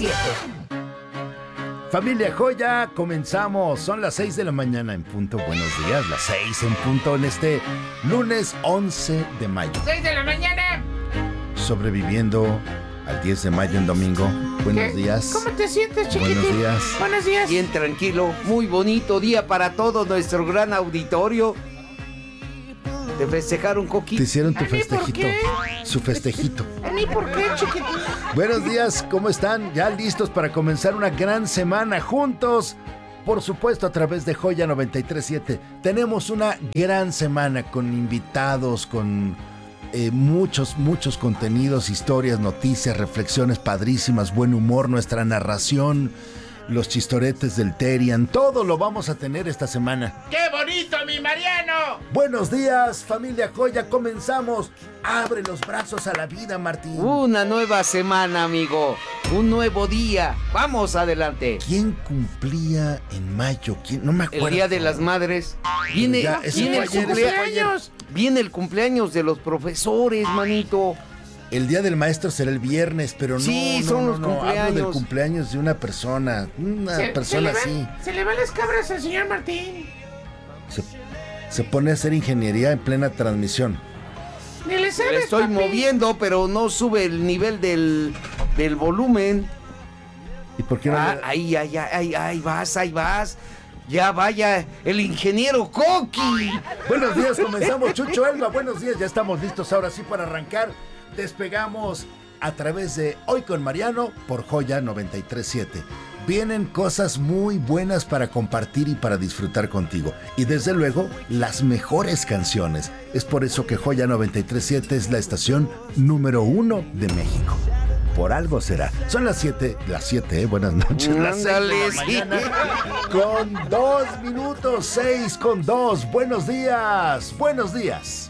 93.7. Familia Joya, comenzamos. Son las 6 de la mañana en punto. Buenos días, las 6 en punto en este lunes 11 de mayo. 6 de la mañana. Sobreviviendo al 10 de mayo en domingo. Buenos días. ¿Cómo te sientes, chiquitín? Buenos días. Buenos días. Bien tranquilo, muy bonito día para todo nuestro gran auditorio. ¿Te festejaron, Coqui? Te hicieron tu ¿A mí por festejito. qué? Su festejito. ¿A mí por qué, chiquitín? Buenos días, ¿cómo están? ¿Ya listos para comenzar una gran semana juntos? Por supuesto, a través de Joya 93.7. Tenemos una gran semana con invitados, con muchos contenidos, historias, noticias, reflexiones padrísimas, buen humor, nuestra narración, los chistoretes del Terian, todo lo vamos a tener esta semana. ¡Qué bonito, mi Mariano! Buenos días, familia Joya, comenzamos. Abre los brazos a la vida, Martín. Una nueva semana, amigo. Un nuevo día. Vamos adelante. ¿Quién cumplía en mayo? ¿Quién? No me acuerdo. El Día de las Madres. Viene, Ya, ese viene fue el ayer, cumpleaños. Viene el cumpleaños de los profesores, manito. El día del maestro será el viernes, pero no. Sí, no, son no, los no. Hablo cumpleaños. del cumpleaños de una persona. Se le van las cabras al señor Martín. Se pone a hacer ingeniería en plena transmisión. Ni le sabes, Le estoy papi. moviendo, pero no sube el nivel del volumen. ¿Y por qué no? Ahí vas. Ya vaya el ingeniero Coqui. Buenos días, comenzamos. Chucho Elba, buenos días. Ya estamos listos ahora sí para arrancar. Despegamos a través de Hoy con Mariano por Joya 93.7. Vienen cosas muy buenas para compartir y para disfrutar contigo. Y desde luego, las mejores canciones. Es por eso que Joya 93.7 es la estación número 1 de México. Por algo será. Son las 7, buenas noches. Las 6 de Ándale, la mañana, con 2 minutos, 6 con 2. Buenos días.